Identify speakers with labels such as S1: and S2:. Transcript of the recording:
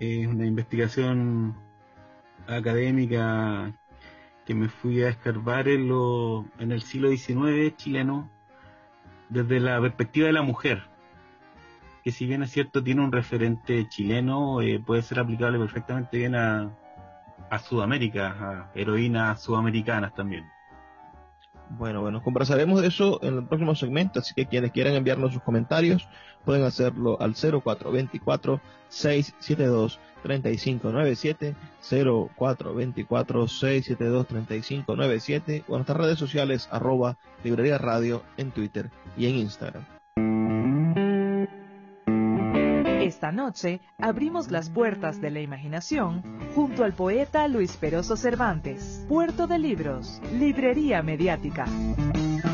S1: una investigación académica que me fui a escarbar en el siglo XIX chileno desde la perspectiva de la mujer, que si bien es cierto tiene un referente chileno, puede ser aplicable perfectamente bien a Sudamérica, a heroínas sudamericanas también.
S2: Bueno, conversaremos de eso en el próximo segmento, así que quienes quieran enviarnos sus comentarios pueden hacerlo al 0424-672-3597, 0424-672-3597 o en nuestras redes sociales @Librería Radio en Twitter y en Instagram.
S3: Esta noche abrimos las puertas de la imaginación junto al poeta Luis Peroso Cervantes. Puerto de Libros, Librería Mediática.